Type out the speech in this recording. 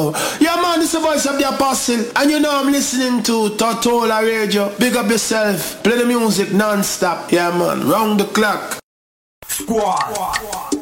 Yeah man, this is the voice of the apostle. And you know I'm listening to Tortola Radio. Big up yourself. Play the music non-stop. Yeah man, round the clock. Squad.